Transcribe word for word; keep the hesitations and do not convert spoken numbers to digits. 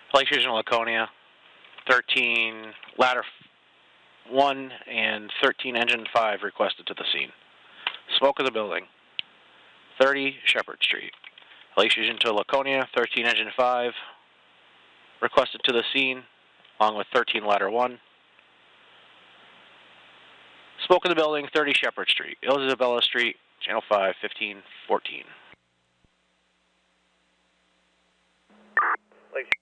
Police Fusion Laconia, thirteen ladder one and thirteen engine five requested to the scene. Smoke of the building, thirty Shepherd Street. Police Fusion to Laconia, thirteen engine five requested to the scene, along with thirteen ladder one. Smoke of the building, thirty Shepherd Street. Isabella Street, channel five, fifteen fourteen. Like